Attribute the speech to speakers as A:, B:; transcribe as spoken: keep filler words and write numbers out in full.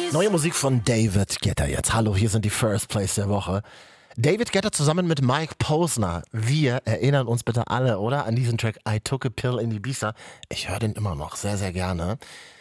A: Neue Musik von David Guetta jetzt. Hallo, hier sind die First Plays der Woche. David Guetta zusammen mit Mike Posner. Wir erinnern uns bitte alle, oder? An diesen Track I Took a Pill in Ibiza. Ich höre den immer noch sehr, sehr gerne.